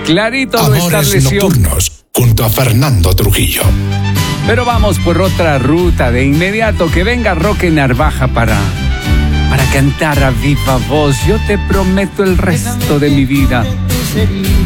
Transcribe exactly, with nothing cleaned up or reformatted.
Clarito lo Amores estableció. Nocturnos, junto a Fernando Trujillo. Pero vamos por otra ruta de inmediato. Que venga Roque Narvaja para, para cantar a viva voz. Yo te prometo el resto de mi vida.